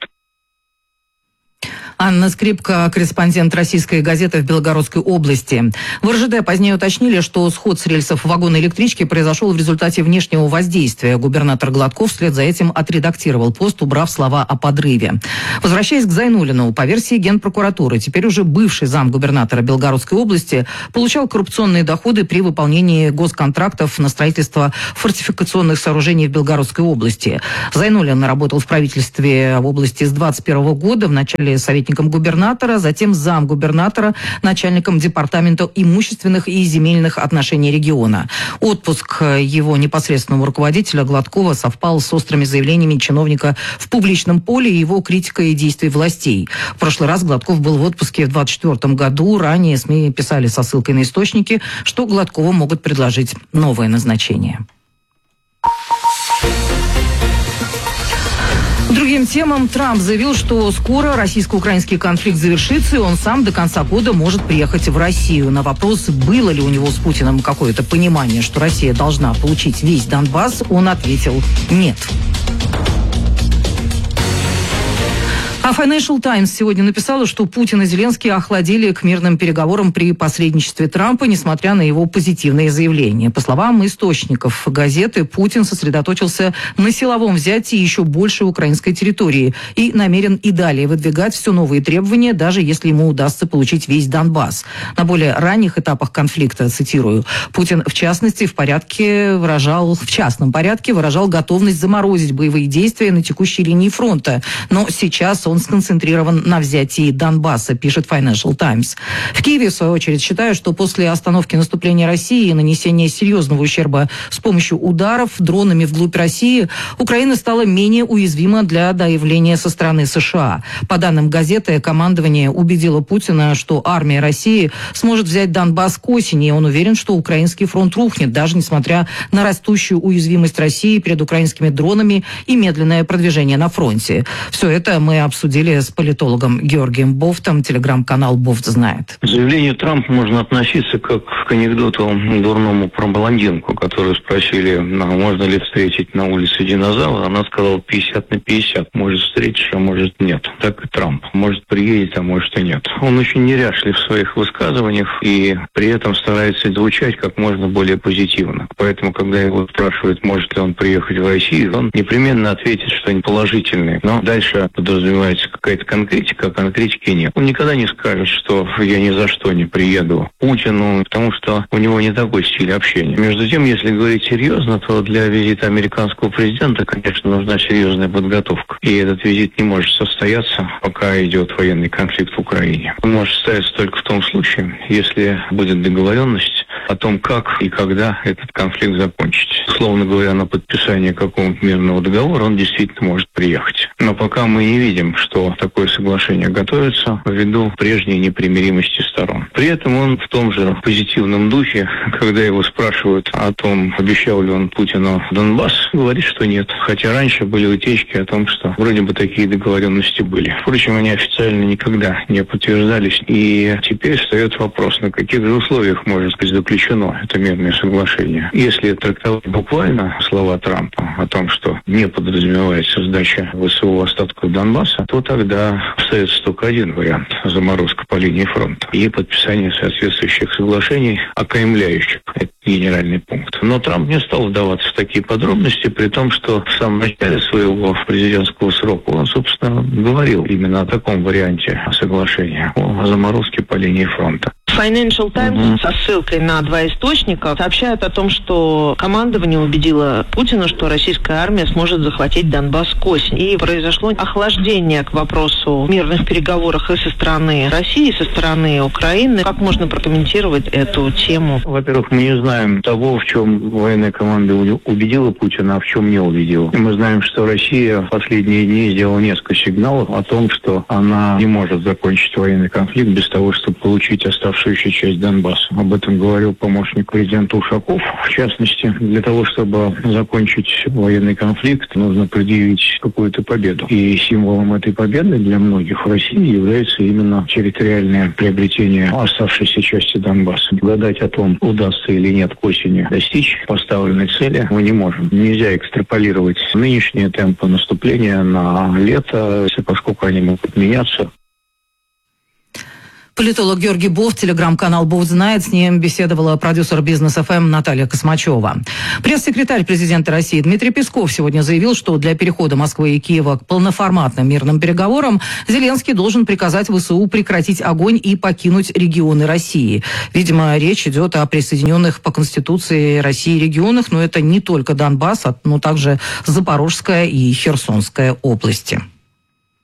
Анна Скрипка, корреспондент российской газеты в Белгородской области. В РЖД позднее уточнили, что сход с рельсов вагона электрички произошел в результате внешнего воздействия. Губернатор Гладков вслед за этим отредактировал пост, убрав слова о подрыве. Возвращаясь к Зайнуллину, по версии Генпрокуратуры, теперь уже бывший замгубернатора Белгородской области получал коррупционные доходы при выполнении госконтрактов на строительство фортификационных сооружений в Белгородской области. Зайнуллин работал в правительстве в области с 2021 года, вначале советником губернатора, затем замгубернатора, начальником департамента имущественных и земельных отношений региона. Отпуск его непосредственного руководителя Гладкова совпал с острыми заявлениями чиновника в публичном поле и его критикой действий властей. В прошлый раз Гладков был в отпуске в 2024 году. Ранее СМИ писали со ссылкой на источники, что Гладкову могут предложить новое назначение. Другим темам Трамп заявил, что скоро российско-украинский конфликт завершится, и он сам до конца года может приехать в Россию. На вопрос, было ли у него с Путиным какое-то понимание, что Россия должна получить весь Донбасс, он ответил «нет». А Financial Times сегодня написала, что Путин и Зеленский охладели к мирным переговорам при посредничестве Трампа, несмотря на его позитивные заявления. По словам источников газеты, Путин сосредоточился на силовом взятии еще больше украинской территории и намерен и далее выдвигать все новые требования, даже если ему удастся получить весь Донбасс. На более ранних этапах конфликта, цитирую, Путин в частности в частном порядке выражал готовность заморозить боевые действия на текущей линии фронта. Но сейчас он сконцентрирован на взятии Донбасса, пишет Financial Times. В Киеве, в свою очередь, считают, что после остановки наступления России и нанесения серьезного ущерба с помощью ударов дронами вглубь России, Украина стала менее уязвима для давления со стороны США. По данным газеты, командование убедило Путина, что армия России сможет взять Донбасс к осени, и он уверен, что украинский фронт рухнет, даже несмотря на растущую уязвимость России перед украинскими дронами и медленное продвижение на фронте. Все это мы обсудили с политологом Георгием Бофтом. Телеграм-канал Бофт знает. К заявлению Трампа можно относиться как к анекдоту дурному про блондинку, которую спросили, можно ли встретить на улице динозавра. Она сказала 50/50. Может встретишь, а может нет. Так и Трамп. Может приедет, а может и нет. Он очень неряшлив в своих высказываниях и при этом старается звучать как можно более позитивно. Поэтому, когда его спрашивают, может ли он приехать в Россию, он непременно ответит, что они положительные. Но дальше подразумевается какая-то конкретика, а конкретики нет. Он никогда не скажет, что я ни за что не приеду к Путину, потому что у него не такой стиль общения. Между тем, если говорить серьезно, то для визита американского президента, конечно, нужна серьезная подготовка. И этот визит не может состояться, пока идет военный конфликт в Украине. Он может состояться только в том случае, если будет договоренность о том, как и когда этот конфликт закончить. Условно говоря, на подписание какого-то мирного договора он действительно может приехать. Но пока мы не видим, что такое соглашение готовится ввиду прежней непримиримости сторон. При этом он в том же позитивном духе, когда его спрашивают о том, обещал ли он Путину Донбасс, говорит, что нет. Хотя раньше были утечки о том, что вроде бы такие договоренности были. Впрочем, они официально никогда не подтверждались. И теперь встает вопрос, на каких же условиях может быть заключено это мирное соглашение. Если трактовать буквально слова Трампа о том, что не подразумевается сдача ВСУ остатков Донбасса, то тогда остается только один вариант – заморозка по линии фронта и подписание соответствующих соглашений, окаймляющих этот генеральный пункт. Но Трамп не стал вдаваться в такие подробности, при том, что в самом начале своего президентского срока он, собственно, говорил именно о таком варианте соглашения, о заморозке по линии фронта. Financial Times со ссылкой на 2 источника сообщает о том, что командование убедило Путина, что российская армия сможет захватить Донбасс к осени. И произошло охлаждение к вопросу мирных переговоров и со стороны России, и со стороны Украины. Как можно прокомментировать эту тему? Во-первых, мы не знаем того, в чем военная команда убедила Путина, а в чем не убедила. И мы знаем, что Россия в последние дни сделала несколько сигналов о том, что она не может закончить военный конфликт без того, чтобы получить оставшуюся часть Донбасса. Об этом говорил помощник президента Ушаков. В частности, для того, чтобы закончить военный конфликт, нужно предъявить какую-то победу. И символом этой победы для многих в России является именно территориальное приобретение оставшейся части Донбасса. Гадать о том, удастся или нет к осени достичь поставленной цели, мы не можем. Нельзя экстраполировать нынешние темпы наступления на лето, поскольку они могут меняться. Политолог Георгий Бов, телеграм-канал «Бов знает». С ним беседовала продюсер «Бизнес ФМ» Наталья Космачева. Пресс-секретарь президента России Дмитрий Песков сегодня заявил, что для перехода Москвы и Киева к полноформатным мирным переговорам Зеленский должен приказать ВСУ прекратить огонь и покинуть регионы России. Видимо, речь идет о присоединенных по Конституции России регионах, но это не только Донбасс, но также Запорожская и Херсонская области.